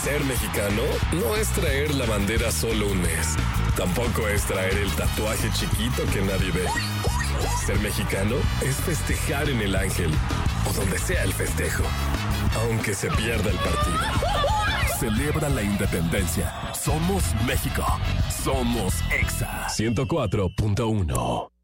Ser mexicano no es traer la bandera solo un mes. Tampoco es traer el tatuaje chiquito que nadie ve. Ser mexicano es festejar en el Ángel o donde sea el festejo, aunque se pierda el partido. Celebra la independencia. Somos México. Somos Exa 104.1.